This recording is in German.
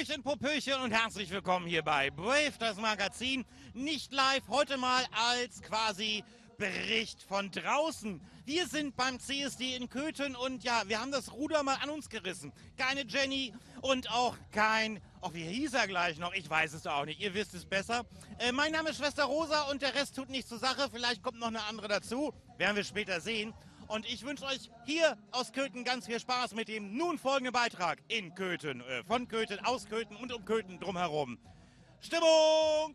Hallöchen, Popöchen und herzlich willkommen hier bei Brave, das Magazin. Nicht live, heute mal als quasi Bericht von draußen. Wir sind beim CSD in Köthen und ja, wir haben das Ruder mal an uns gerissen. Keine Jenny und auch kein, wie hieß er gleich noch? Ich weiß es auch nicht, ihr wisst es besser. Mein Name ist Schwester Rosa und der Rest tut nichts zur Sache. Vielleicht kommt noch eine andere dazu, werden wir später sehen. Und ich wünsche euch hier aus Köthen ganz viel Spaß mit dem nun folgenden Beitrag in Köthen, von Köthen, aus Köthen und um Köthen drumherum. Stimmung!